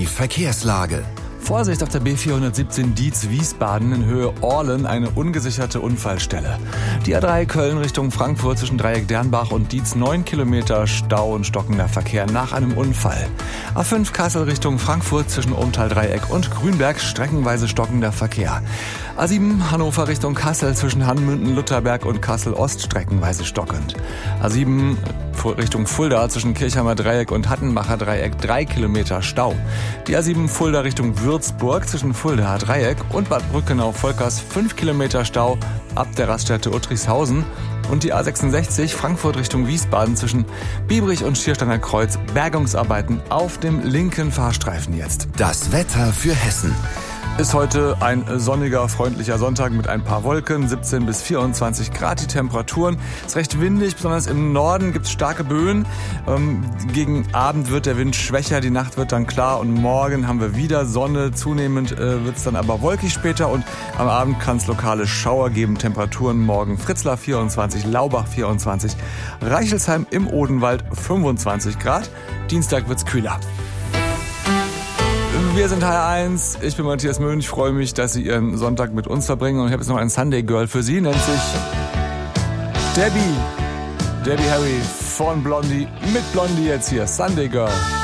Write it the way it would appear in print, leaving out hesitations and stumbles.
Die Verkehrslage. Vorsicht auf der B417 Dietz-Wiesbaden in Höhe Orlen, eine ungesicherte Unfallstelle. Die A3 Köln Richtung Frankfurt zwischen Dreieck Dernbach und Dietz 9 Kilometer Stau und stockender Verkehr nach einem Unfall. A5 Kassel Richtung Frankfurt zwischen Umtal-Dreieck und Grünberg streckenweise stockender Verkehr. A7 Hannover Richtung Kassel zwischen Hanmünden-Lutherberg und Kassel-Ost streckenweise stockend. A7 Richtung Fulda zwischen Kirchheimer Dreieck und Hattenbacher Dreieck 3 Kilometer Stau. Die A7 Fulda Richtung Würzburg zwischen Fuldaer Dreieck und Bad Brückenau-Volkers 5 Kilometer Stau ab der Raststätte Uttrichshausen. Und die A66 Frankfurt Richtung Wiesbaden zwischen Biebrich und Schiersteiner Kreuz Bergungsarbeiten auf dem linken Fahrstreifen jetzt. Das Wetter für Hessen. Ist heute ein sonniger, freundlicher Sonntag mit ein paar Wolken, 17 bis 24 Grad die Temperaturen. Ist recht windig, besonders im Norden gibt es starke Böen. Gegen Abend wird der Wind schwächer, die Nacht wird dann klar und morgen haben wir wieder Sonne. Zunehmend wird es dann aber wolkig später und am Abend kann es lokale Schauer geben. Temperaturen morgen Fritzlar 24, Laubach 24, Reichelsheim im Odenwald 25 Grad. Dienstag wird's kühler. Wir sind HR1, ich bin Matthias Möhn, ich freue mich, dass Sie Ihren Sonntag mit uns verbringen und ich habe jetzt noch ein Sunday Girl für Sie, nennt sich Debbie Harry von Blondie, mit Blondie jetzt hier, Sunday Girl.